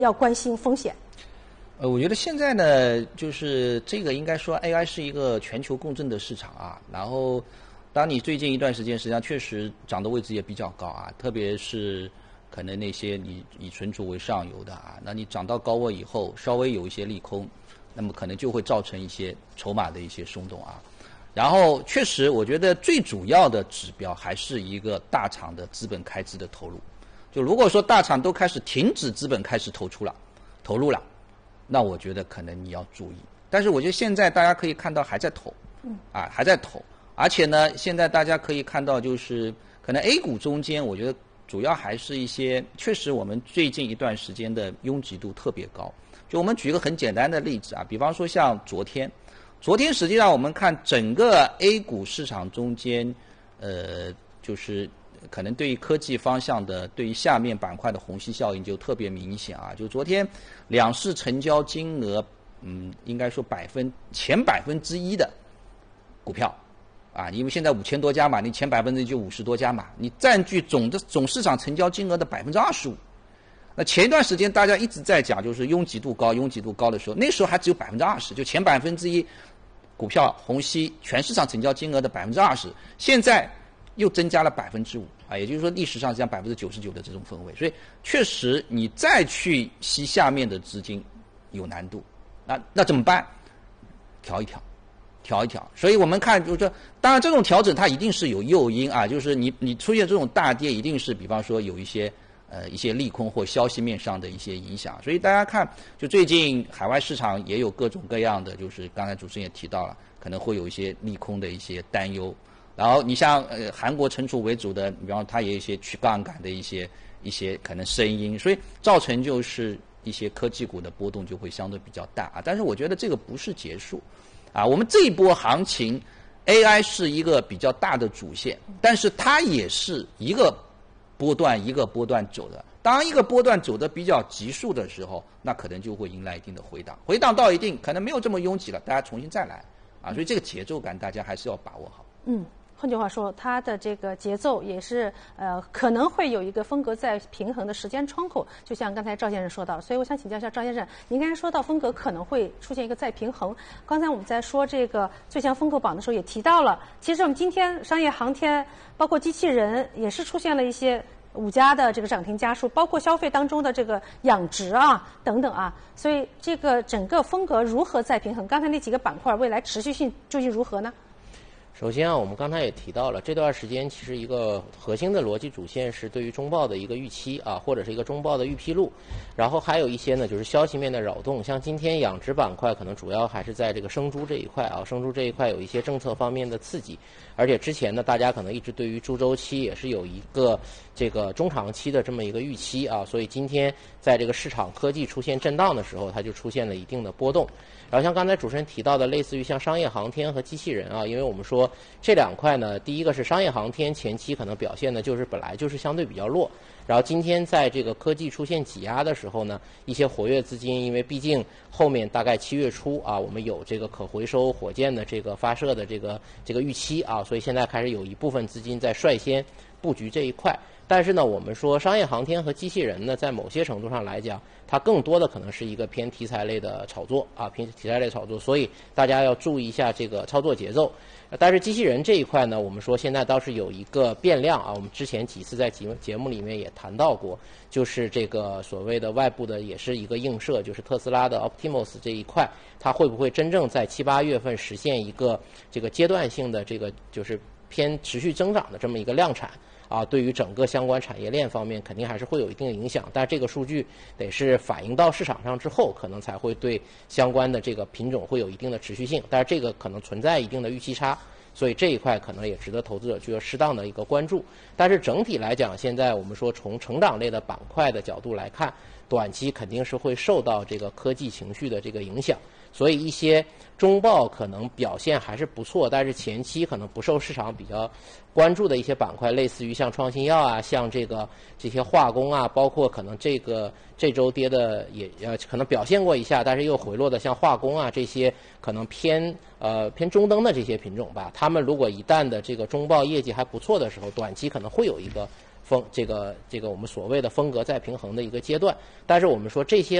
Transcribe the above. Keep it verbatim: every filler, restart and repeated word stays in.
要关心风险？ 呃，我觉得现在呢，就是这个应该说 A I 是一个全球共振的市场啊。然后，当你最近一段时间实际上确实涨的位置也比较高啊，特别是可能那些你以存储为上游的啊，那你涨到高位以后，稍微有一些利空，那么可能就会造成一些筹码的一些松动啊。然后，确实，我觉得最主要的指标还是一个大厂的资本开支的投入。就如果说大厂都开始停止资本开始投出了，投入了。那我觉得可能你要注意，但是我觉得现在大家可以看到还在投，啊还在投，而且呢，现在大家可以看到就是可能 A 股中间，我觉得主要还是一些确实我们最近一段时间的拥挤度特别高。就我们举一个很简单的例子啊，比方说像昨天，昨天实际上我们看整个 A 股市场中间，呃，就是可能对于科技方向的，对于下面板块的虹吸效应就特别明显啊！就昨天两市成交金额，嗯，应该说百分前百分之一的股票，啊，因为现在五千多家嘛，你前百分之一就五十多家嘛，你占据总的总市场成交金额的百分之二十五。那前一段时间大家一直在讲，就是拥挤度高，拥挤度高的时候，那时候还只有百分之二十，就前百分之一股票虹吸全市场成交金额的百分之二十，现在又增加了百分之五啊，也就是说历史上这样百分之九十九的这种氛围，所以确实你再去吸下面的资金有难度，那那怎么办？调一调，调一调。所以我们看就是说，当然这种调整它一定是有诱因啊，就是你你出现这种大跌，一定是比方说有一些呃一些利空或消息面上的一些影响。所以大家看，就最近海外市场也有各种各样的，就是刚才主持人也提到了，可能会有一些利空的一些担忧。然后你像呃韩国存储为主的，比方说它也有一些去杠杆的一些一些可能声音，所以造成就是一些科技股的波动就会相对比较大啊。但是我觉得这个不是结束，啊，我们这一波行情 A I 是一个比较大的主线，但是它也是一个波段一个波段走的。当一个波段走的比较急速的时候，那可能就会迎来一定的回档，回档到一定可能没有这么拥挤了，大家重新再来啊。所以这个节奏感大家还是要把握好。 嗯。换句话说，它的这个节奏也是呃可能会有一个风格在平衡的时间窗口，就像刚才赵先生说到，所以我想请教一下赵先生，您刚才说到风格可能会出现一个再平衡，刚才我们在说这个最强风口榜的时候也提到了，其实我们今天商业航天包括机器人也是出现了一些五家的这个涨停家数，包括消费当中的这个养殖啊等等啊，所以这个整个风格如何再平衡？刚才那几个板块未来持续性究竟如何呢？ 首先啊，我们刚才也提到了，这段时间其实一个核心的逻辑主线是对于中报的一个预期啊，或者是一个中报的预披露，然后还有一些呢就是消息面的扰动，像今天养殖板块可能主要还是在这个生猪这一块啊，生猪这一块有一些政策方面的刺激，而且之前呢大家可能一直对于猪周期也是有一个这个中长期的这么一个预期啊，所以今天在这个市场科技出现震荡的时候，它就出现了一定的波动。然后像刚才主持人提到的，类似于像商业航天和机器人啊，因为我们说这两块呢，第一个是商业航天前期可能表现的就是本来就是相对比较弱，然后今天在这个科技出现挤压的时候呢，一些活跃资金，因为毕竟后面大概七月初啊，我们有这个可回收火箭的这个发射的这个这个预期啊，所以现在开始有一部分资金在率先布局这一块。但是呢，我们说商业航天和机器人呢，在某些程度上来讲，它更多的可能是一个偏题材类的炒作啊，偏题材类炒作，所以大家要注意一下这个操作节奏。但是机器人这一块呢，我们说现在倒是有一个变量啊，我们之前几次在节节目里面也谈到过，就是这个所谓的外部的也是一个映射，就是特斯拉的 Optimus 这一块，它会不会真正在七八月份实现一个这个阶段性的这个就是偏持续增长的这么一个量产？啊，对于整个相关产业链方面，肯定还是会有一定的影响。但这个数据得是反映到市场上之后，可能才会对相关的这个品种会有一定的持续性。但是这个可能存在一定的预期差，所以这一块可能也值得投资者去适当的一个关注。但是整体来讲，现在我们说从成长类的板块的角度来看，短期肯定是会受到这个科技情绪的这个影响。所以一些中报可能表现还是不错，但是前期可能不受市场比较关注的一些板块，类似于像创新药啊，像这个这些化工啊，包括可能这个这周跌的也呃可能表现过一下，但是又回落的像化工啊这些可能偏呃偏中灯的这些品种吧，他们如果一旦的这个中报业绩还不错的时候，短期可能会有一个风这个这个我们所谓的风格再平衡的一个阶段。但是我们说这些